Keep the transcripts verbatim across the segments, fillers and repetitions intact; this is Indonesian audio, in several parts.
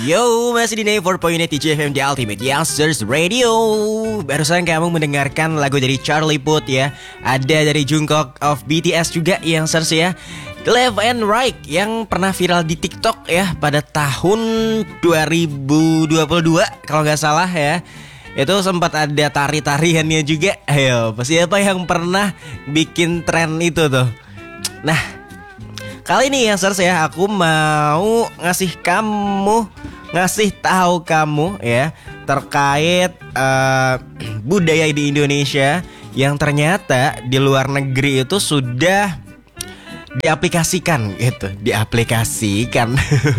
Yo, masih di Never Point T J F M, The Ultimate Youngsters Radio. Barusan kamu mendengarkan lagu dari Charlie Puth ya. Ada dari Jungkook of B T S juga Youngsters ya. Left and Right yang pernah viral di TikTok ya pada tahun dua ribu dua puluh dua kalau nggak salah ya. Itu sempat ada tari-tariannya juga. Ayo, siapa yang pernah bikin tren itu tuh? Nah, kali ini Youngsters ya, aku mau ngasih kamu, ngasih tahu kamu ya terkait uh, budaya di Indonesia yang ternyata di luar negeri itu sudah diaplikasikan gitu, diaplikasikan.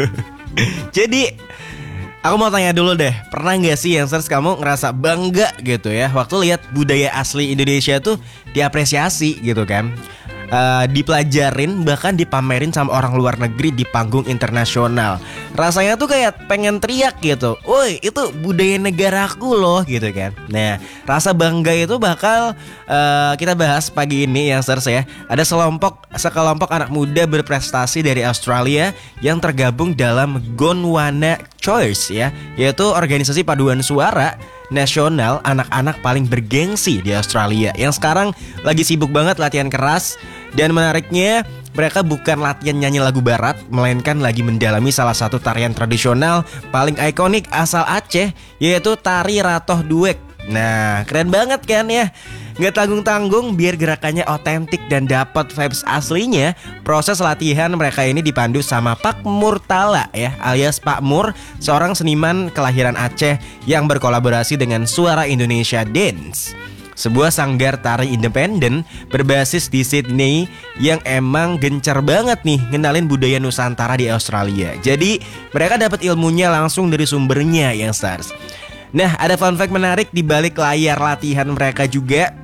Jadi aku mau tanya dulu deh, pernah gak sih Youngsters kamu ngerasa bangga gitu ya waktu lihat budaya asli Indonesia tuh diapresiasi gitu kan? Uh, dipelajarin bahkan dipamerin sama orang luar negeri di panggung internasional. Rasanya tuh kayak pengen teriak gitu, woi itu budaya negaraku loh gitu kan. Nah, rasa bangga itu bakal uh, kita bahas pagi ini Youngsters ya. Ada sekelompok sekelompok anak muda berprestasi dari Australia yang tergabung dalam Gondwana Choice ya, yaitu organisasi paduan suara nasional anak-anak paling bergengsi di Australia yang sekarang lagi sibuk banget latihan keras. Dan menariknya, mereka bukan latihan nyanyi lagu barat, melainkan lagi mendalami salah satu tarian tradisional paling ikonik asal Aceh, yaitu tari Ratoh Duek. Nah, keren banget kan ya? Nggak tanggung-tanggung, biar gerakannya otentik dan dapat vibes aslinya. Proses latihan mereka ini dipandu sama Pak Murtala ya, alias Pak Mur, seorang seniman kelahiran Aceh yang berkolaborasi dengan Suara Indonesia Dance, sebuah sanggar tari independen berbasis di Sydney yang emang gencar banget nih ngenalin budaya Nusantara di Australia. Jadi mereka dapat ilmunya langsung dari sumbernya Youngsters. Nah, ada fun fact menarik di balik layar latihan mereka juga.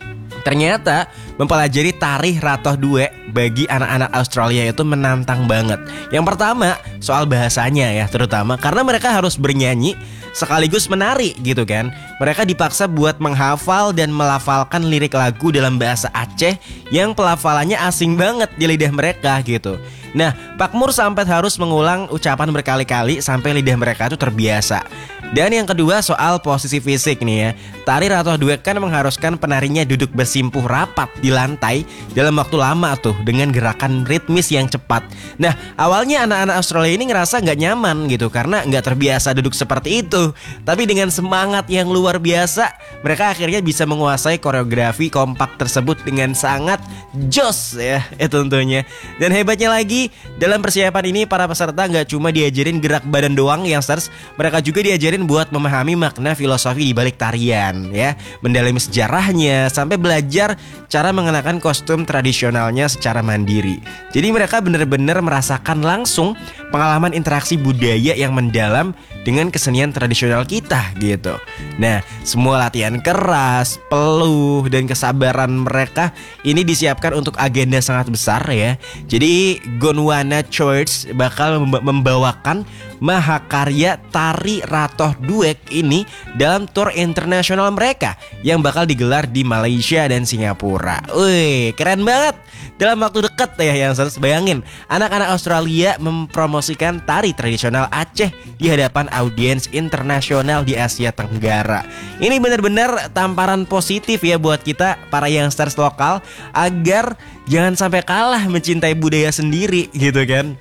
Ternyata mempelajari tari Ratoh Duek bagi anak-anak Australia itu menantang banget. Yang pertama, soal bahasanya ya, terutama karena mereka harus bernyanyi sekaligus menari gitu kan. Mereka dipaksa buat menghafal dan melafalkan lirik lagu dalam bahasa Aceh yang pelafalannya asing banget di lidah mereka gitu. Nah, Pak Mur sampai harus mengulang ucapan berkali-kali sampai lidah mereka itu terbiasa. Dan yang kedua soal posisi fisik nih ya. Tari Ratoh Duek kan mengharuskan penarinya duduk bersimpuh rapat di lantai dalam waktu lama tuh dengan gerakan ritmis yang cepat. Nah, awalnya anak-anak Australia ini ngerasa gak nyaman gitu karena gak terbiasa duduk seperti itu. Tapi dengan semangat yang luar biasa, mereka akhirnya bisa menguasai koreografi kompak tersebut dengan sangat jos ya, eh, tentunya. Dan hebatnya lagi, dalam persiapan ini para peserta gak cuma diajarin gerak badan doang Youngsters, mereka juga diajarin buat memahami makna filosofi di balik tarian ya, mendalami sejarahnya sampai belajar cara mengenakan kostum tradisionalnya secara mandiri. Jadi mereka benar-benar merasakan langsung pengalaman interaksi budaya yang mendalam dengan kesenian tradisional kita gitu. Nah, semua latihan keras, peluh, dan kesabaran mereka ini disiapkan untuk agenda sangat besar ya. Jadi Gondwana Choice bakal membawakan mahakarya tari Ratoh Duek ini dalam tour internasional mereka yang bakal digelar di Malaysia dan Singapura. Wih, keren banget. Dalam waktu dekat ya yang harus bayangin, anak-anak Australia mempromosikan tari tradisional Aceh di hadapan audiens internasional di Asia Tenggara. Ini benar-benar tamparan positif ya buat kita para youngsters lokal agar jangan sampai kalah mencintai budaya sendiri gitu kan.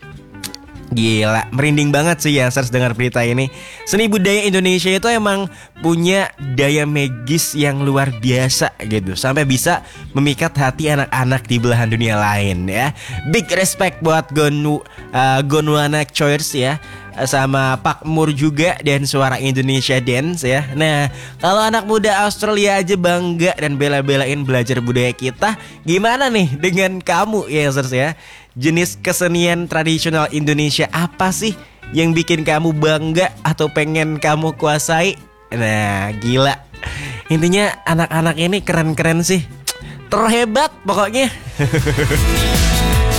Gila, merinding banget sih ya Youngsters dengar berita ini. Seni budaya Indonesia itu emang punya daya magis yang luar biasa gitu, sampai bisa memikat hati anak-anak di belahan dunia lain ya. Big respect buat Gonu, uh, Gondwana Choice ya, sama Pak Mur juga dan Suara Indonesia Dance ya. Nah, kalau anak muda Australia aja bangga dan bela-belain belajar budaya kita, gimana nih dengan kamu ya Youngsters ya? Jenis kesenian tradisional Indonesia apa sih yang bikin kamu bangga atau pengen kamu kuasai? Nah, gila. Intinya anak-anak ini keren-keren sih. Terhebat pokoknya.